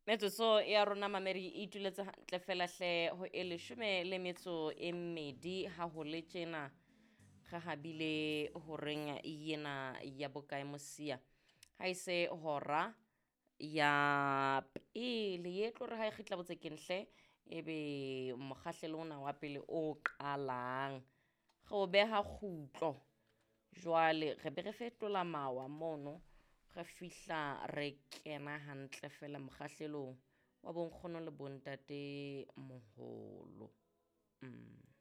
Metsotso ya rona mamedi e ituletse hantle fela hle ho e 12 ha ho le tjena ga habile ho reng yena ya bokae mosia ha ise hora ya pele e tlo re ha e khitla botsekeng hle ebe mokgahlelo ona wa pele o qalang go beha khutlo jwale re be re fetola mawa mono ga fihla re kena hantle fela mokgahlelong wa bonkgono le bontate moholo